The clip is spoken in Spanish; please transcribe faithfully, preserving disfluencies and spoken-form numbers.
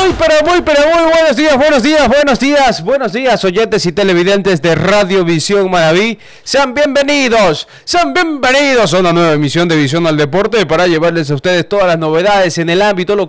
Muy, pero muy, pero muy buenos días, buenos días, buenos días, buenos días, oyentes y televidentes de Radio Visión Manaví. Sean bienvenidos, sean bienvenidos a una nueva emisión de Visión al Deporte para llevarles a ustedes todas las novedades en el ámbito local